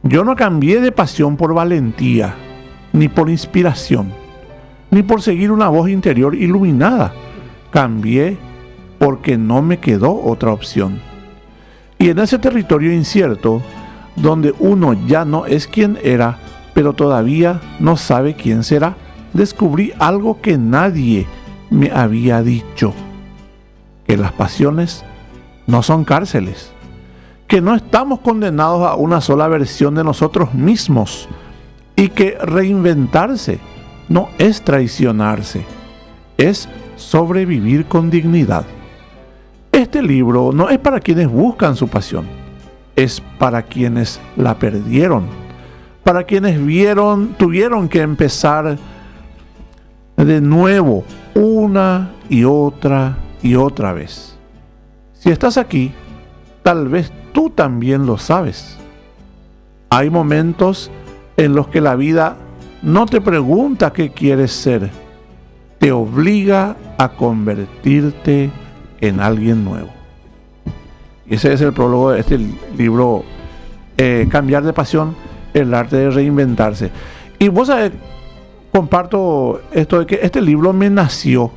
Yo no cambié de pasión por valentía, ni por inspiración, ni por seguir una voz interior iluminada. Cambié porque no me quedó otra opción. Y en ese territorio incierto, donde uno ya no es quien era, pero todavía no sabe quién será, descubrí algo que nadie me había dicho: que las pasiones no son cárceles, que no estamos condenados a una sola versión de nosotros mismos, y que reinventarse no es traicionarse, es sobrevivir con dignidad. Este libro no es para quienes buscan su pasión, es para quienes la perdieron, para quienes tuvieron que empezar de nuevo una y otra vez. Si estás aquí, tal vez tú también lo sabes. Hay momentos en los que la vida no te pregunta qué quieres ser, te obliga a convertirte en alguien nuevo. Y ese es el prólogo de este libro, Cambiar de pasión, el arte de reinventarse. Y vos sabés, comparto esto de que este libro me nació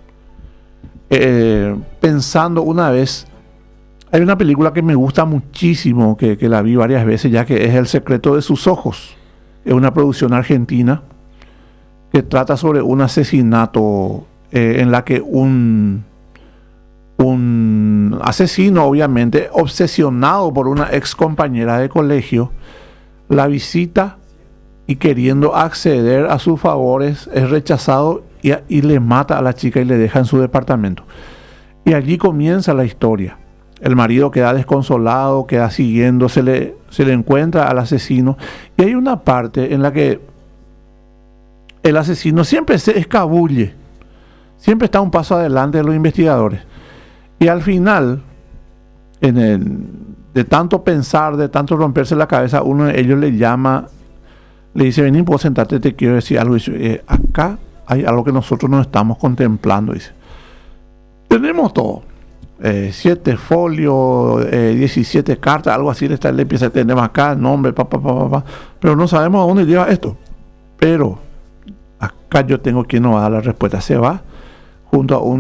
pensando una vez. Hay una película que me gusta muchísimo, que la vi varias veces ya, que es El secreto de sus ojos. Es una producción argentina que trata sobre un asesinato en la que un asesino, obviamente obsesionado por una ex compañera de colegio, la visita y, queriendo acceder a sus favores, es rechazado y le mata a la chica y le deja en su departamento. Y allí comienza la historia. El marido queda desconsolado, queda siguiendo, se le encuentra al asesino, y hay una parte en la que el asesino siempre se escabulle, siempre está un paso adelante de los investigadores. Y al final, de tanto pensar, de tanto romperse la cabeza, uno de ellos le llama, le dice: vení, puedo sentarte, te quiero decir algo. Y dice: acá hay algo que nosotros no estamos contemplando. Dice: tenemos todo, 7 folios, 17 cartas, algo así. Le empieza a tener acá el nombre, pero no sabemos a dónde lleva esto. Pero acá yo tengo quien nos va a dar la respuesta. Se va junto a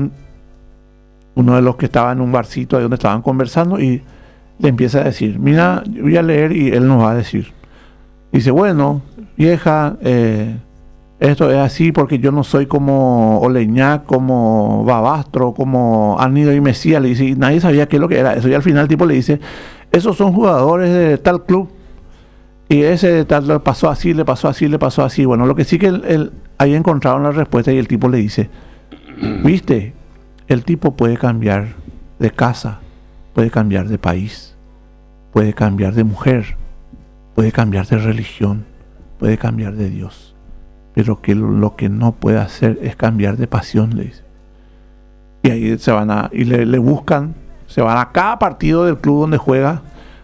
uno de los que estaba en un barcito ahí donde estaban conversando, y le empieza a decir: mira, yo voy a leer y él nos va a decir. Dice: bueno, vieja, esto es así porque yo no soy como Oleñac, como Babastro, como Anido y Mesías. Le dice, y nadie sabía qué es lo que era eso. Y al final el tipo le dice: esos son jugadores de tal club, y ese de tal le pasó así, le pasó así, le pasó así. Bueno, lo que sí que él ahí encontraron la respuesta, y el tipo le dice: viste, el tipo puede cambiar de casa, puede cambiar de país, puede cambiar de mujer, puede cambiar de religión, puede cambiar de Dios, pero que lo que no puede hacer es cambiar de pasión, le dice. Y ahí se van y le buscan, se van a cada partido del club donde juega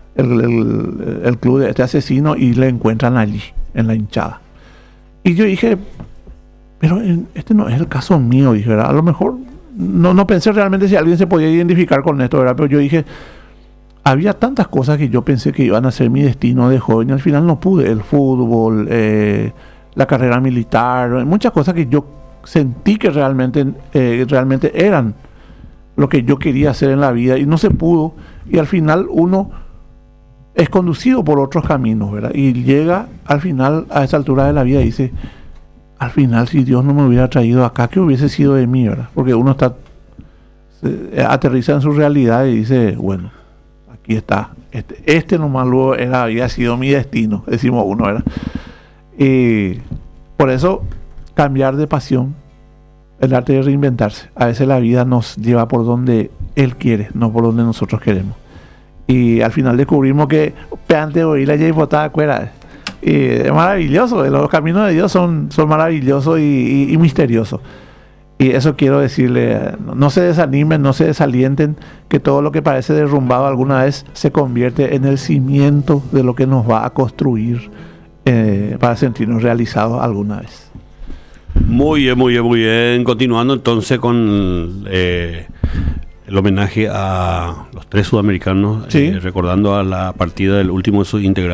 el club de este asesino, y le encuentran allí, en la hinchada. Y yo dije: pero este no es el caso mío, dije, ¿verdad? A lo mejor no pensé realmente si alguien se podía identificar con esto, ¿verdad? Pero yo dije, había tantas cosas que yo pensé que iban a ser mi destino de joven, y al final no pude. El fútbol, la carrera militar, muchas cosas que yo sentí que realmente eran lo que yo quería hacer en la vida, y no se pudo. Y al final uno es conducido por otros caminos, ¿verdad? Y llega al final, a esa altura de la vida, y dice: al final, si Dios no me hubiera traído acá, ¿qué hubiese sido de mí, verdad? Porque uno aterriza en su realidad y dice: bueno, aquí está, este nomás luego había sido mi destino, decimos uno, ¿verdad? Y por eso, cambiar de pasión, el arte de reinventarse. A veces la vida nos lleva por donde Él quiere, no por donde nosotros queremos. Y al final descubrimos que antes de oír la botada cuera. Es maravilloso, los caminos de Dios son maravillosos y misteriosos. Y eso quiero decirle: no se desanimen, no se desalienten, que todo lo que parece derrumbado alguna vez se convierte en el cimiento de lo que nos va a construir para sentirnos realizados alguna vez. Muy bien, muy bien, muy bien. Continuando entonces con el homenaje a los 3 sudamericanos, sí, recordando a la partida del último de sus integrantes.